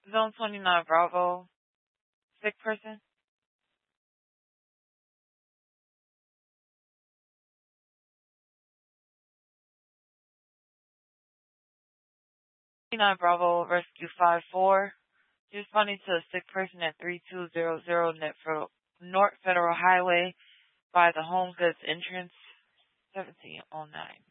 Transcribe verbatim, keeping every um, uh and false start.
Zone twenty-nine Bravo. Sick person. twenty-nine Bravo Rescue five four. You're responding to a sick person at three two zero zero North Federal Highway by the Home Goods entrance, seventeen oh nine.